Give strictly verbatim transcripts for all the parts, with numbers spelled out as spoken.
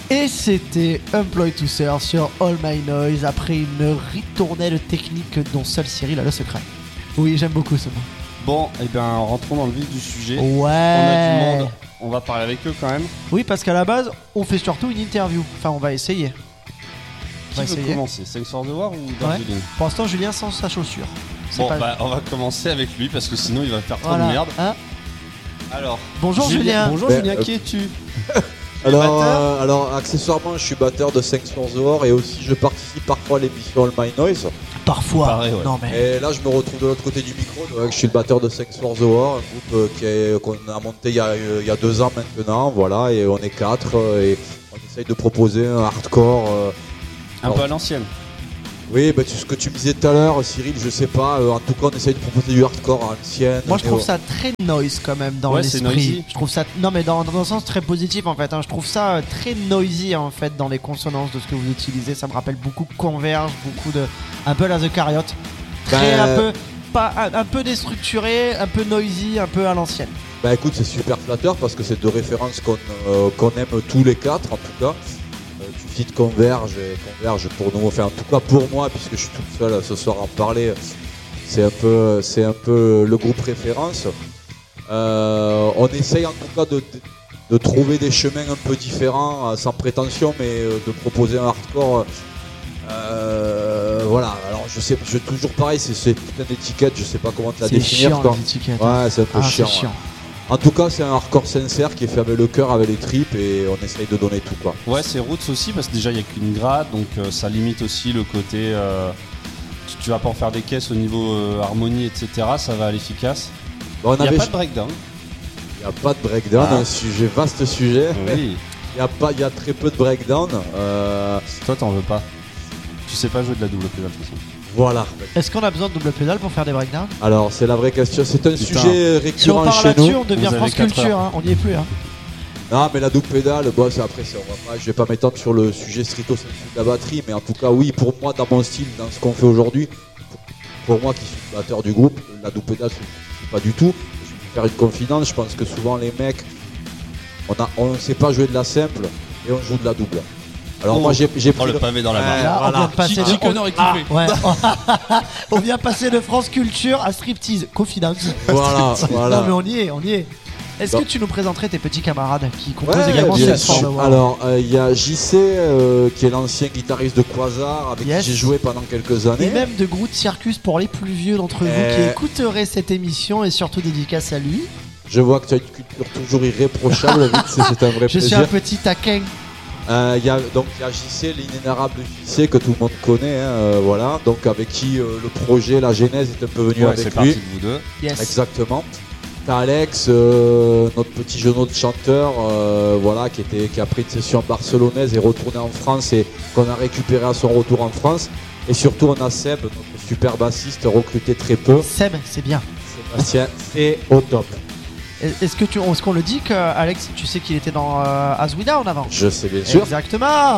Et c'était Employ to Serve sur All My Noise après une ritournelle technique dont seul Cyril a le secret. Oui, j'aime beaucoup ce mot. Bon, et eh bien rentrons dans le vif du sujet. Ouais. On a du monde, on va parler avec eux quand même. Oui, parce qu'à la base, on fait surtout une interview. Enfin, on va essayer. Qui veut commencer, Thanks for the War ou Darjeeling? Ouais. Pour l'instant, Julien sans sa chaussure. C'est bon, pas... bah on va commencer avec lui parce que sinon il va faire trop voilà. de merde. Hein Alors, bonjour Julien. Julien. Bonjour ben, Julien, euh... qui es-tu? Alors, euh, alors, accessoirement, je suis batteur de Thanks for the War et aussi je participe parfois à l'émission All My Noise. Parfois. Pareil, ouais. Non, mais... Et là, je me retrouve de l'autre côté du micro. Donc, je suis le batteur de Thanks for the War, un groupe euh, qui est, qu'on a monté il y a, euh, il y a deux ans maintenant. Voilà, et on est quatre euh, et on essaye de proposer un hardcore. Euh, un alors, peu à l'ancienne. Oui, bah, tu, ce que tu me disais tout à l'heure, Cyril, je sais pas. Euh, en tout cas, on essaye de proposer du hardcore à l'ancienne. Moi, je trouve néo... ça très noise quand même dans ouais, l'esprit. Je trouve ça, non mais dans, dans un sens très positif en fait. Hein. Je trouve ça très noisy en fait dans les consonances de ce que vous utilisez. Ça me rappelle beaucoup Converge, beaucoup de, un peu la The Cariot, très bah... un peu, pas un, un peu déstructuré, un peu noisy, un peu à l'ancienne. Bah écoute, c'est super flatteur parce que c'est deux références qu'on, euh, qu'on aime tous les quatre en tout cas. Tu cites Converge et Converge pour nous, enfin en tout cas pour moi, puisque je suis tout seul ce soir à en parler, c'est un peu, c'est un peu le groupe référence. Euh, on essaye en tout cas de, de, de trouver des chemins un peu différents, sans prétention, mais de proposer un hardcore. Euh, voilà, alors je sais, je, toujours pareil, c'est, c'est putain d'étiquette, je sais pas comment te la c'est définir. Chiant, quand... Ouais, c'est un peu ah, chiant. C'est chiant. Ouais. En tout cas, c'est un hardcore sincère qui est fait avec le cœur, avec les tripes et on essaye de donner tout quoi. Ouais, c'est roots aussi parce que déjà il n'y a qu'une grade donc euh, ça limite aussi le côté. Euh, tu, tu vas pas en faire des caisses au niveau euh, harmonie, et cetera. Ça va à l'efficace. Bon, il n'y a avait... pas de breakdown. Il n'y a pas de breakdown, ah. un sujet, vaste sujet. Oui. Il y a pas, il y a très peu de breakdown. Euh... Toi, t'en veux pas. Tu sais pas jouer de la double pédale de toute façon. Voilà. Est-ce qu'on a besoin de double pédale pour faire des breakdowns? Alors c'est la vraie question, c'est un Putain. sujet récurrent si on parle chez là-dessus, nous. on devient France Culture, hein. On n'y est plus. Hein. Non mais la double pédale, bon, c'est après, c'est, on va pas, je vais pas m'étendre sur le sujet stricto sensu de la batterie, mais en tout cas oui, pour moi, dans mon style, dans ce qu'on fait aujourd'hui, pour moi qui suis le batteur du groupe, la double pédale, c'est pas du tout. Je vais faire une confidence, je pense que souvent les mecs, on ne sait pas jouer de la simple et on joue de la double. Alors oh, moi j'ai, j'ai pris oh, le pavé dans la barre. Là, voilà. On vient de passer Gigi de... Connor ah, ouais. On vient passer de France Culture à striptease, confidence. Voilà, voilà. Non mais on y est, on y est. Est-ce Donc. que tu nous présenterais tes petits camarades qui composent ouais, également cette forme? Alors il euh, y a J C euh, qui est l'ancien guitariste de Quasar avec yes. qui j'ai joué pendant quelques années. Et même de Groot Circus pour les plus vieux d'entre vous et... qui écouteraient cette émission et surtout dédicace à lui. Je vois que tu as une culture toujours irréprochable, c'est, c'est un vrai Je plaisir. suis un petit taquin. Euh, y a, donc il y a J C, l'inénarrable J C que tout le monde connaît, hein, euh, voilà, donc avec qui euh, le projet, la genèse est un peu venu ouais, avec c'est lui. Parti de vous deux. Yes. Exactement. T'as Alex, euh, notre petit jeune de chanteur, euh, voilà, qui était, qui a pris une session barcelonaise et retourné en France et qu'on a récupéré à son retour en France. Et surtout on a Seb, notre super bassiste, recruté très peu. Seb, c'est bien. Sébastien, c'est au top. Est-ce que tu, est-ce qu'on le dit que Alex, tu sais qu'il était dans euh, As We Down avant? Je sais bien sûr. Exactement.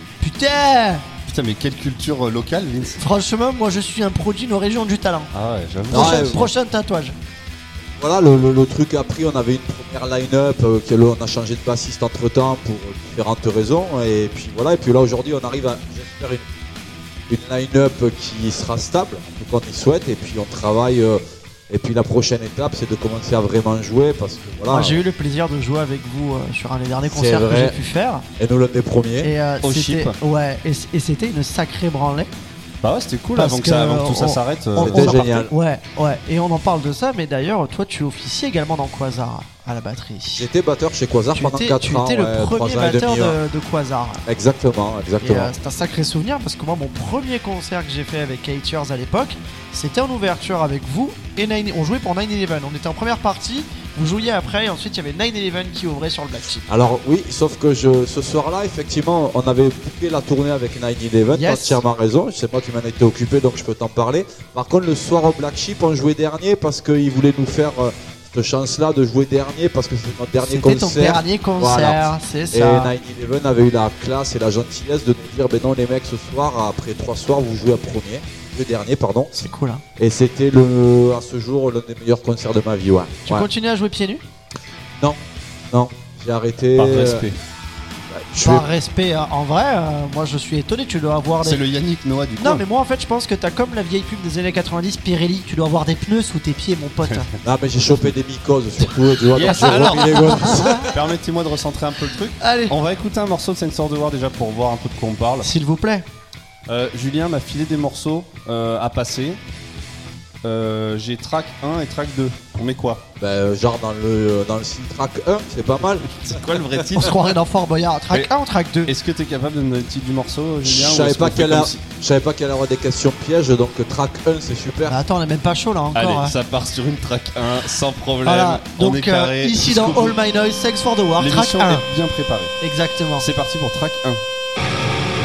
Putain. Putain mais quelle culture euh, locale, Vince. Franchement, moi je suis un produit de nos régions du talent. Ah ouais, j'avoue. Prochain, ouais, prochain tatouage. Voilà, le, le, le truc a pris, on avait une première line-up, euh, que, là, on a changé de bassiste entre temps pour différentes raisons. Et puis voilà, et puis là aujourd'hui on arrive à, j'espère, une, une line-up qui sera stable, en tout cas on y souhaite, et puis on travaille. Euh, Et puis la prochaine étape, c'est de commencer à vraiment jouer parce que voilà. Moi, j'ai eu le plaisir de jouer avec vous euh, sur un des derniers concerts que j'ai pu faire. Et nous l'un des premiers. Et euh, au c'était, chip. ouais, et, et c'était une sacrée branlée. Bah ouais, c'était cool Parce avant que, ça, avant que tout ça on, s'arrête. On, c'était on génial. Ouais, ouais. Et on en parle de ça, mais d'ailleurs, toi, tu officies également dans Quasar à la batterie. J'étais batteur chez Quasar tu pendant étais, quatre tu ans. Tu étais le ouais, premier batteur demi, ouais. de, de Quasar. Exactement, exactement. Et, euh, c'est un sacré souvenir parce que moi, mon premier concert que j'ai fait avec Eight Years à l'époque, c'était en ouverture avec vous et nine. On jouait pour nine eleven. On était en première partie. Vous jouiez après et ensuite il y avait nine eleven qui ouvrait sur le Black Sheep. Alors oui, sauf que je, ce soir-là, effectivement, on avait booké la tournée avec nine eleven, yes. t'as entièrement raison, c'est moi qui m'en étais occupé donc je peux t'en parler. Par contre, le soir au Black Sheep, on jouait dernier parce qu'ils voulaient nous faire euh, cette chance-là de jouer dernier parce que c'était notre dernier c'était concert. C'était ton dernier concert, voilà. C'est ça. Et nine eleven avait eu la classe et la gentillesse de nous dire, ben non les mecs, ce soir, après trois soirs, vous jouez à premier. Le dernier, pardon. C'est cool, hein. Et c'était le, à ce jour l'un des meilleurs concerts de ma vie, ouais. Tu ouais. continues à jouer pieds nus? Non, non, j'ai arrêté. Par respect. Je Par vais- respect, hein, en vrai, euh, moi je suis étonné, tu dois avoir C'est des... le Yannick Noah du coup. Non mais moi en fait je pense que t'as comme la vieille pub des années quatre-vingt-dix Pirelli, tu dois avoir des pneus sous tes pieds mon pote. Non, mais j'ai chopé des mycoses surtout, tu vois, Yes, donc j'ai alors. remis les godasses. Permettez-moi de recentrer un peu le truc. Allez, On va écouter un morceau de Sensor de War déjà pour voir un peu de quoi on parle. s'il vous plaît. Euh, Julien m'a filé des morceaux euh, à passer. Euh, j'ai track un et track deux. On met quoi? Ben, genre dans le, dans le style track un, c'est pas mal. C'est quoi le vrai On titre? se croirait dans Fort Boyard. Track Mais- un ou track deux? Est-ce que t'es capable de me donner le titre du morceau, Julien? Je ou savais est-ce pas qu'on fait qu'elle comme a- si- Je savais pas qu'il allait y avoir des questions pièges, donc track un c'est super. Bah attends, on est même pas chaud là encore. Allez, hein. ça part sur une track un, sans problème. Voilà, on donc est carré. euh, ici dans jusqu'au All bout. My Noise, Sex for the War, track L'émission un. est bien préparée. Exactement. C'est parti pour track un.